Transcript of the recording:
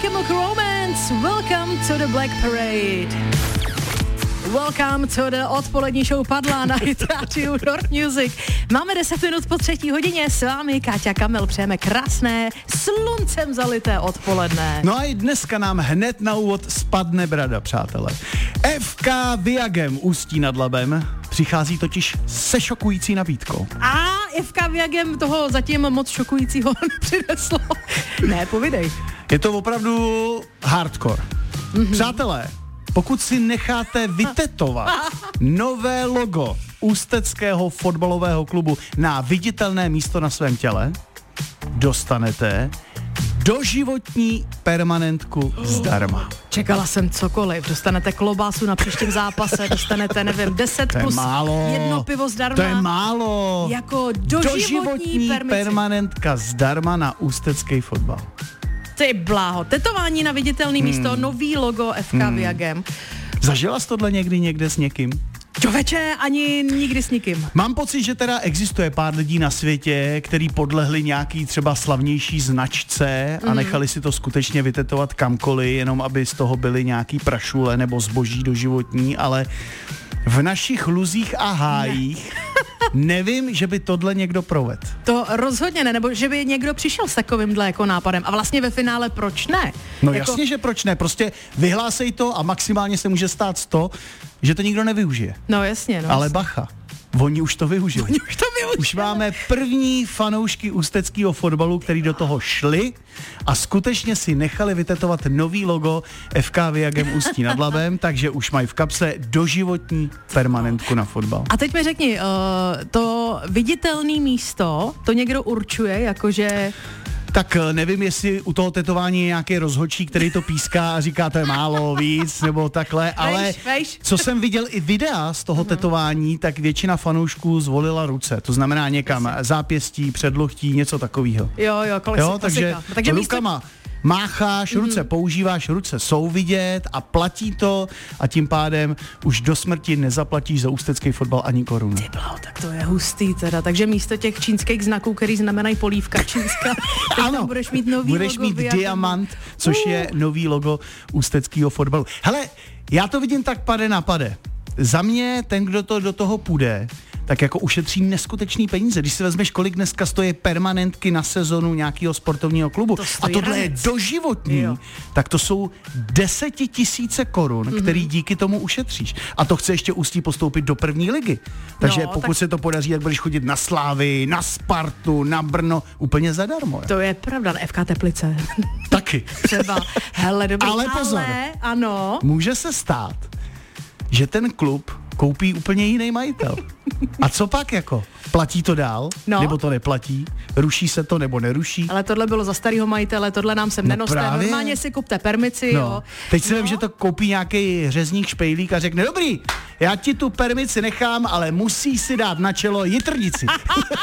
Chemical Romance. Welcome to the Black Parade. Welcome to the odpolední show Padla na Radio North Music. Máme 10 minut po 3. hodině, s vámi Káťa Kamil, přejeme krásné, sluncem zalité odpoledne. No a i dneska nám hned na úvod spadne brada, přátelé. FK Viagem Ústí nad Labem přichází totiž se šokující nabídkou. A FK Viagem toho zatím moc šokujícího nepřineslo. Ne, povidej. Je to opravdu hardcore. Přátelé, pokud si necháte vytetovat nové logo ústeckého fotbalového klubu na viditelné místo na svém těle, dostanete doživotní permanentku zdarma. Čekala jsem cokoliv. Dostanete klobásu na příštím zápase, dostanete, nevím, 10 plus jedno pivo zdarma. To je málo. Jako doživotní permanentka zdarma na ústecký fotbal. Ty bláho. Tetování na viditelné místo, nový logo FK Viagem. Zažila jsi tohle někde s někým? Čověče, ani nikdy s nikým. Mám pocit, že teda existuje pár lidí na světě, který podlehli nějaký třeba slavnější značce a nechali si to skutečně vytetovat kamkoliv, jenom aby z toho byly nějaký prašule nebo zboží doživotní, ale v našich luzích a hájích nevím, že by tohle někdo provedl. To rozhodně ne, nebo že by někdo přišel s takovýmhle jako nápadem. A vlastně ve finále proč ne? No jasně, že proč ne, prostě vyhlásej to a maximálně se může stát to, že to nikdo nevyužije. No jasně. No, ale bacha, oni už to využili. Už máme první fanoušky ústeckého fotbalu, který do toho šli a skutečně si nechali vytetovat nový logo FK Viagem Ústí nad Labem, takže už mají v kapse doživotní permanentku na fotbal. A teď mi řekni, to viditelné místo, to někdo určuje, jakože... Tak nevím, jestli u toho tetování je nějaký rozhodčí, který to píská a říká, to je málo, víc, nebo takhle, ale co jsem viděl i videa z toho tetování, tak většina fanoušků zvolila ruce, to znamená někam zápěstí, předloktí, něco takového. Jo, takže rukama mácháš, ruce používáš, ruce jsou vidět a platí to a tím pádem už do smrti nezaplatíš za ústecký fotbal ani korunu. Ty bláho, tak to je hustý teda, takže místo těch čínských znaků, který znamenají polívka čínská, ano, budeš mít nový budeš logo. Budeš mít diamant, což je nový logo ústeckého fotbalu. Hele, já to vidím tak pade na pade. Za mě ten, kdo to do toho půjde, tak jako ušetří neskutečný peníze. Když si vezmeš, kolik dneska stojí permanentky na sezonu nějakého sportovního klubu a tohle je doživotní, tak to jsou 10 000 korun, který díky tomu ušetříš. A to chce ještě Ústí postoupit do první ligy. Takže pokud se to podaří, tak budeš chodit na Slávy, na Spartu, na Brno, úplně zadarmo. To je pravda, na FK Teplice. Taky. Třeba. Hele, dobrý, ale pozor, ano. Může se stát, že ten klub koupí úplně jiný majitel. A co pak jako? Platí to dál? Nebo to neplatí? Ruší se to nebo neruší? Ale tohle bylo za starého majitele, tohle nám sem nenoste. Právě. Normálně si kupte permici, jo. Teď si vím, že to koupí nějaký řezník špejlík a řekne, dobrý, já ti tu permici nechám, ale musí si dát na čelo jitrnici.